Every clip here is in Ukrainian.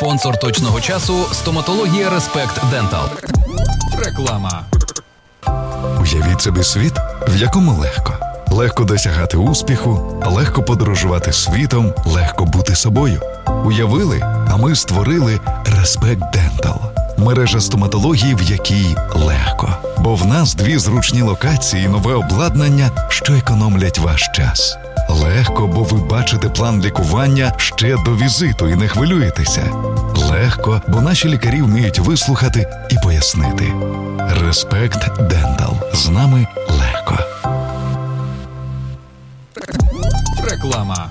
Спонсор точного часу – стоматологія Респект Дентал. Реклама. Уявіть собі світ, в якому легко. Легко досягати успіху, легко подорожувати світом, легко бути собою. Уявили, а ми створили Респект Дентал. Мережа стоматології, в якій легко. Бо в нас 2 зручні локації і нове обладнання, що економлять ваш час. Легко, бо ви бачите план лікування ще до візиту і не хвилюєтеся. Легко, бо наші лікарі вміють вислухати і пояснити. Респект Дентал. З нами легко. Реклама.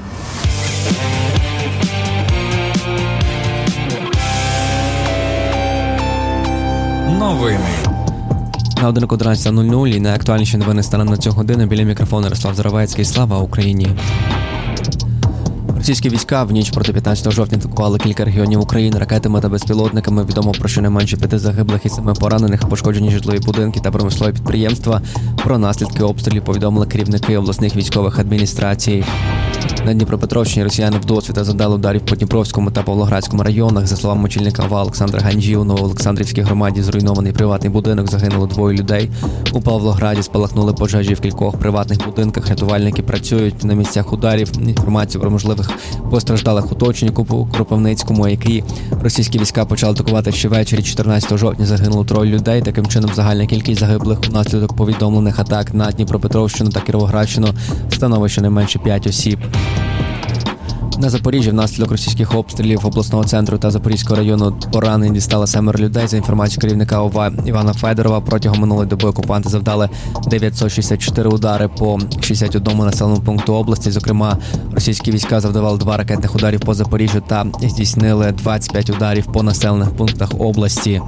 Новини. На годинку 11:00 і найактуальніші новини станом на цю годину. Біля мікрофону Ярослав Заровецький. Слава Україні! Російські війська в ніч проти 15 жовтня атакували кілька регіонів України ракетами та безпілотниками. Відомо про щонайменше 5 загиблих і 7 поранених, пошкоджені житлові будинки та промислові підприємства. Про наслідки обстрілів повідомили керівники обласних військових адміністрацій. На Дніпропетровщині росіяни вдосвіта завдали ударів по Дніпровському та Павлоградському районах. За словами очільника ОВА Олександра Ганджі, у Новоолександрівській громаді зруйнований приватний будинок, загинуло 2 людей. У Павлограді спалахнули пожежі в кількох приватних будинках. Рятувальники працюють на місцях ударів. Інформацію про можливих постраждалих уточнюють у Кропивницькому, який російські війська почали атакувати ще ввечері 14 жовтня. Загинуло 3 людей. Таким чином, загальна кількість загиблих унаслідок повідомлених атак на Дніпропетровщину та Кіровоградщину становить щонайменше 5 осіб. На Запоріжжі внаслідок російських обстрілів обласного центру та Запорізького району поранень дістали 7 людей. За інформацією керівника ОВА Івана Федорова, протягом минулої доби окупанти завдали 964 удари по 61 населеному пункту області. Зокрема, російські війська завдавали 2 ракетних ударів по Запоріжжю та здійснили 25 ударів по населених пунктах області.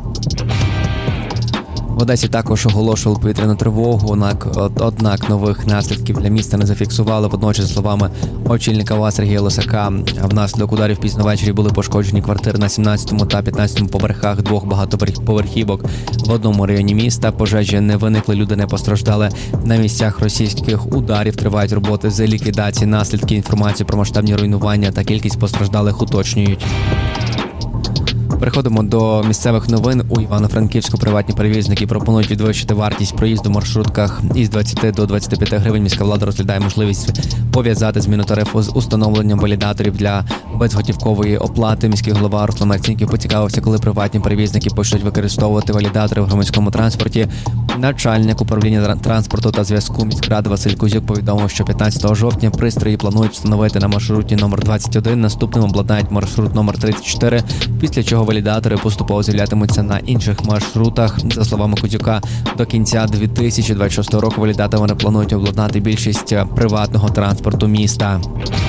В Одесі також оголошували повітряну тривогу, однак нових наслідків для міста не зафіксували. Водночас, за словами очільника ОВА Сергія Лисака, внаслідок ударів пізно ввечері були пошкоджені квартири на 17-му та 15-му поверхах 2 багатоповерхівок в одному районі міста. Пожежі не виникли, люди не постраждали. На місцях російських ударів тривають роботи з ліквідації наслідків. Інформацію про масштабні руйнування та кількість постраждалих уточнюють. Переходимо до місцевих новин. У Івано-Франківську приватні перевізники пропонують підвищити вартість проїзду в маршрутках із 20 до 25 гривень. Міська влада розглядає можливість пов'язати зміну тарифу з установленням валідаторів для безготівкової оплати. Міський голова Руслан Марцінків поцікавився, коли приватні перевізники почнуть використовувати валідатори в громадському транспорті. Начальник управління транспорту та зв'язку міськради Василь Кузюк повідомив, що 15 жовтня пристрої планують встановити на маршруті номер 21, наступним обладнають маршрут номер 34, після чого валідатори поступово з'являтимуться на інших маршрутах. За словами Кузюка, до кінця 2026 року валідаторами планують обладнати більшість приватного транспорту міста.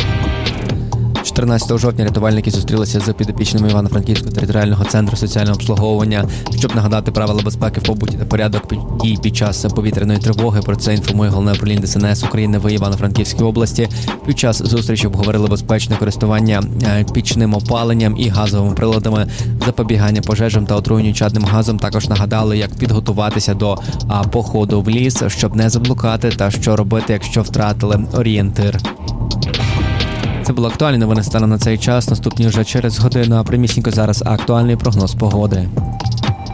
14 жовтня рятувальники зустрілися з підопічними Івано-Франківського територіального центру соціального обслуговування, щоб нагадати правила безпеки в побуті та порядок дій під час повітряної тривоги. Про це інформує Головне управління ДСНС України в Івано-Франківській області. Під час зустрічі обговорили безпечне користування пічним опаленням і газовими приладами, запобігання пожежам та отруєнню чадним газом. Також нагадали, як підготуватися до походу в ліс, щоб не заблукати, та що робити, якщо втратили орієнтир. Це було актуальне новини станом на цей час. Наступні вже через годину, а прямісінько зараз актуальний прогноз погоди.